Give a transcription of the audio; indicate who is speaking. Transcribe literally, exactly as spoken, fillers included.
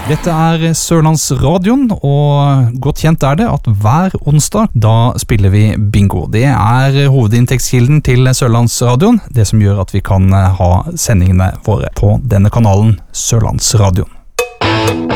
Speaker 1: Dette er Sørlandsradioen, og godt kjent er det at hver onsdag da spiller vi bingo. Det er hovedinntektskilden til Sørlandsradioen, det som gjør at vi kan ha sendingene våre på denne kanalen Sørlandsradioen.